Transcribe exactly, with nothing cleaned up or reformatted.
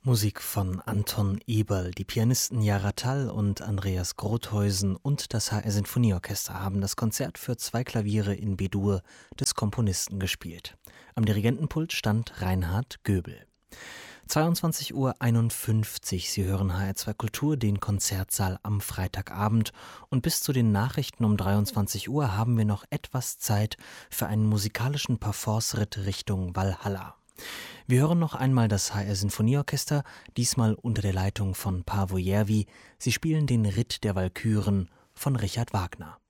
Musik von Anton Eberl. Die Pianisten Jara Thall und Andreas Grotheusen und das H R Sinfonieorchester haben das Konzert für zwei Klaviere in B-Dur des Komponisten gespielt. Am Dirigentenpult stand Reinhard Göbel. zweiundzwanzig Uhr einundfünfzig. Sie hören H R zwei Kultur, den Konzertsaal am Freitagabend. Und bis zu den Nachrichten um dreiundzwanzig Uhr haben wir noch etwas Zeit für einen musikalischen Parforce-Ritt Richtung Walhalla. Wir hören noch einmal das H R Sinfonieorchester, diesmal unter der Leitung von Paavo Järvi. Sie spielen den Ritt der Walküren von Richard Wagner.